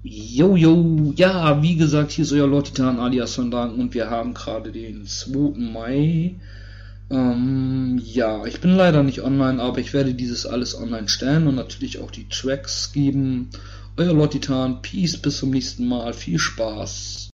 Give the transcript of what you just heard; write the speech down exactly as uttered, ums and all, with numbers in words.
Jo, jo, ja, wie gesagt, hier ist euer Lortitan alias Van Danken und wir haben gerade den zweiten Mai. Ähm, ja, ich bin leider nicht online, aber ich werde dieses alles online stellen und natürlich auch die Tracks geben. Euer Lortitan, Peace, bis zum nächsten Mal, viel Spaß.